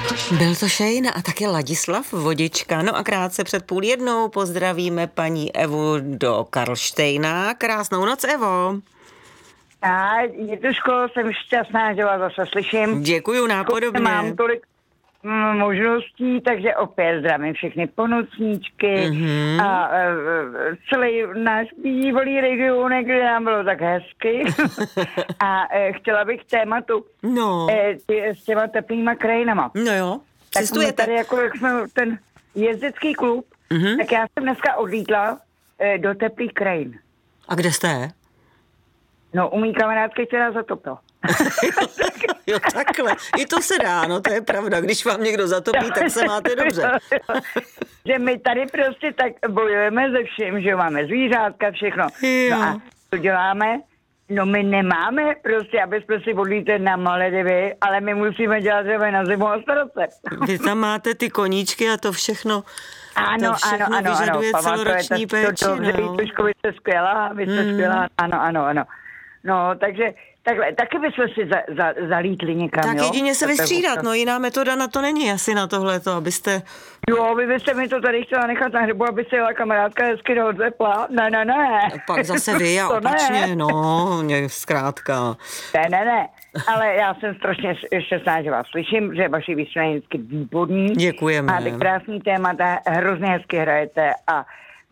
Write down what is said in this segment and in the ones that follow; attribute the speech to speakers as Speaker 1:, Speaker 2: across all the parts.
Speaker 1: Byl to Shane a také Ladislav Vodička. No a krátce před 12:30 pozdravíme paní Evu do Karlštejna. Krásnou noc, Evo.
Speaker 2: A Jituško, jsem šťastná, že vás zase slyším.
Speaker 1: Děkuju, nápodobně.
Speaker 2: Mám tolik možností, takže opět zdravím všechny ponocníčky a celý náš bývalý region, kde nám bylo tak hezky. A chtěla bych tématu s těma teplýma krajinama.
Speaker 1: No jo,
Speaker 2: cestujete. Tak tady, jako jak jsme ten jezdecký klub, tak já jsem dneska odlítla do teplých krajin.
Speaker 1: A kde jste?
Speaker 2: No, u mý kamarádky, která zatopila.
Speaker 1: Jo, takhle. I to se dá, no to je pravda. Když vám někdo zatopí, tak se máte dobře.
Speaker 2: Že my tady prostě tak bojujeme se vším, že máme zvířátka, všechno.
Speaker 1: Jo.
Speaker 2: No a co děláme? No my nemáme prostě, aby jsme si odlítli na Maledivy, ale my musíme dělat třeba na zimu a staroce.
Speaker 1: Vy tam máte ty koníčky a to všechno.
Speaker 2: Ano,
Speaker 1: to všechno vyžaduje celoroční péči.
Speaker 2: Vy jste skvělá, ano. No, takže takhle, taky bychom si zalítli někam,
Speaker 1: tak
Speaker 2: jo?
Speaker 1: jedině se vystřídat, no jiná metoda na to není asi na tohleto, abyste...
Speaker 2: Jo, vy byste mi to tady chtěla nechat na hřibu, aby se jela kamarádka hezky do tepla. Ne.
Speaker 1: Pak zase vy a opačně, zkrátka.
Speaker 2: Ne. Ale já jsem strašně šťastná, že vás slyším, že vaši vysílání je vždycky výborný.
Speaker 1: Děkujeme.
Speaker 2: Máte krásný témata, hrozně hezky hrajete a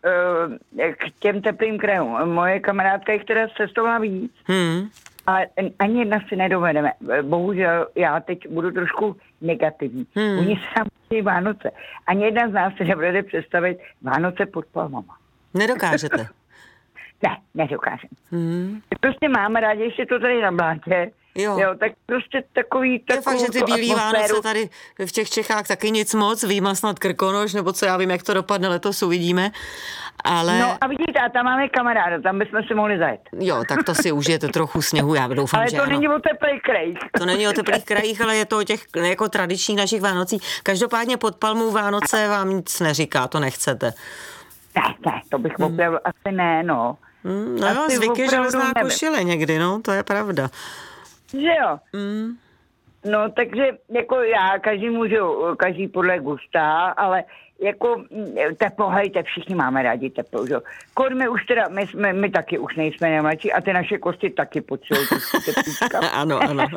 Speaker 2: k těm teplým krajům. Moje kamarádka, která cestovala víc, ale ani jedna si nedovedeme. Bohužel já teď budu trošku negativní. Oni se nám chtějí Vánoce. Ani jedna z nás si nebude představit Vánoce pod palmama.
Speaker 1: Nedokážete?
Speaker 2: Ne, nedokážem. Prostě máme rádi, ještě to tady na blátě. Jo, tak prostě takový...
Speaker 1: To je fakt, že ty bílý Vánoce tady v těch Čechách taky nic moc, výjima snad Krkonoš, nebo co já vím, jak to dopadne letos, uvidíme, ale...
Speaker 2: No a vidíte, a tam máme kamaráda, tam bychom si mohli zajet.
Speaker 1: Jo, tak to si užijete trochu sněhu, já doufám,
Speaker 2: ale
Speaker 1: že
Speaker 2: to
Speaker 1: ano.
Speaker 2: není o teplých krajích.
Speaker 1: To není o teplých krajích, ale je to o těch jako tradičních našich Vánocí. Každopádně pod palmou Vánoce vám nic neříká, to nechcete.
Speaker 2: Ne, to bych opravdu asi ne, no.
Speaker 1: No jo, zvyk je železná košile někdy, no, to je pravda.
Speaker 2: Že jo? No, takže jako já, každý podle gusta, ale jako teplo, hejte, všichni máme rádi teplo, že jo? My už teda, my taky už nejsme nejmladší a ty naše kosti taky potřebují teplíčka.
Speaker 1: Ano.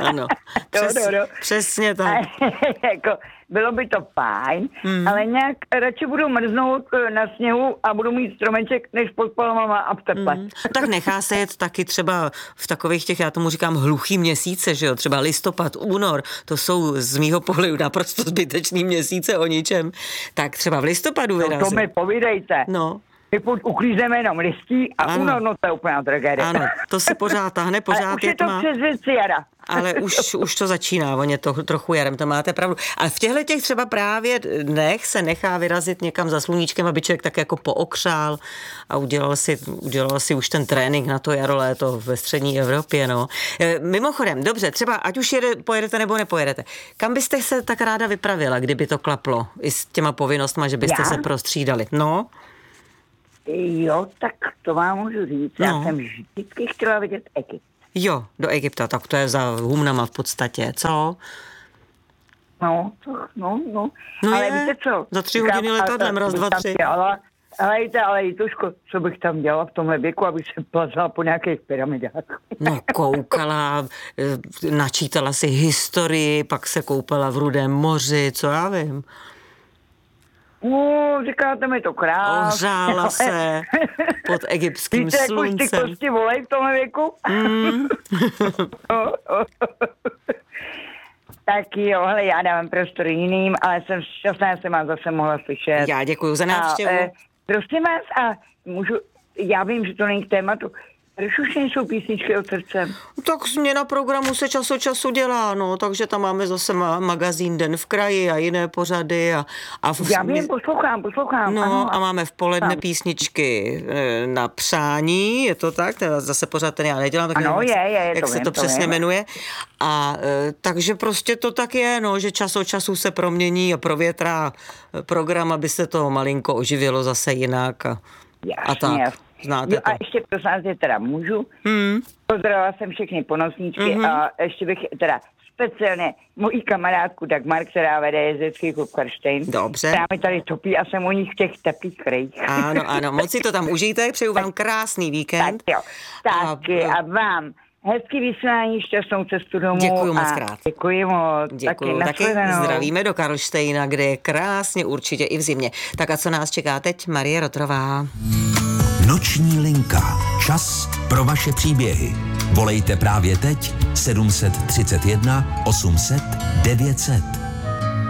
Speaker 1: Přesně tak.
Speaker 2: Jako, bylo by to fajn, ale nějak radši budu mrznout na sněhu a budu mít stromeček než pod palmama a v teple.
Speaker 1: Tak nechá se jet taky třeba v takových těch, já tomu říkám, hluchý měsíce, že jo, třeba listopad, únor, to jsou z mýho pohledu naprosto zbytečný měsíce o ničem. Tak třeba v listopadu vyrazit.
Speaker 2: No to mi povídejte.
Speaker 1: No.
Speaker 2: My uklízeme jenom listí a únor, no to je úplně tragédie.
Speaker 1: Ano, to se pořád tahne, pořád
Speaker 2: je tma. Ale už je to přes věci jara.
Speaker 1: Ale už to začíná, on je to trochu jarem, to máte pravdu. Ale v těchto těch třeba právě dnech se nechá vyrazit někam za sluníčkem, aby člověk tak jako pookřál a udělal si už ten trénink na to jaro, léto ve střední Evropě, no. Mimochodem, dobře, třeba ať už pojedete nebo nepojedete. Kam byste se tak ráda vypravila, kdyby to klaplo i s těma povinnostma, že byste se prostřídali? No.
Speaker 2: Jo, tak to vám můžu říct. Já jsem vždycky chtěla vidět Egypt.
Speaker 1: Jo, do Egypta, tak to je za humnama v podstatě, co?
Speaker 2: No, ale víte co?
Speaker 1: Za 3 hodiny letadlem, raz, dva, tři.
Speaker 2: Ale Jituško, co bych tam dělala v tomhle věku, abych se plazala po nějakých pyramidách?
Speaker 1: No, koukala, načítala si historii, pak se koupala v Rudém moři, co já vím.
Speaker 2: Říkáte mi to krásně.
Speaker 1: Ohřála se pod egyptským sluncem.
Speaker 2: Víte, jak už ty kosti volej v tomhle věku? Tak jo, hele, já dávám prostor jiným, ale jsem šťastná, že jsem vás zase mohla slyšet.
Speaker 1: Já děkuju za návštěvu.
Speaker 2: Prosím vás, já vím, že to není k tématu, proč už nejsou písničky od srdce?
Speaker 1: Tak změna programu se čas od času dělá, no, takže tam máme zase magazín Den v kraji a jiné pořady.
Speaker 2: Já vím, poslouchám.
Speaker 1: No
Speaker 2: ano,
Speaker 1: a máme v poledne písničky na přání, je to tak? Teda zase pořád ten já nedělám, tak
Speaker 2: ano,
Speaker 1: jak se to přesně jmenuje. A takže prostě to tak je, no, že čas od času se promění a provětrá program, aby se to malinko oživilo zase jinak a tak. Znáte to.
Speaker 2: A ještě prosím vás, teda můžu. Pozdravila jsem všechny ponosníčky a ještě bych teda speciálně mojí kamarádku Dagmar, která vede jezdecký klub Karlštejn.
Speaker 1: Dobře.
Speaker 2: Která mi tady topí a jsem u nich v těch teplých krajích.
Speaker 1: Ano, moc si to tam užijte, přeju vám krásný víkend.
Speaker 2: Tak jo, taky a vám hezký vysílání, šťastnou cestu domů.
Speaker 1: Děkuji moc krát.
Speaker 2: Děkuji moc.
Speaker 1: Taky zdravíme do Karlštejna, kde je krásně určitě i v zimě. Tak a co nás čeká teď? Marie Rotrová.
Speaker 3: Noční linka. Čas pro vaše příběhy. Volejte právě teď 731 800 900.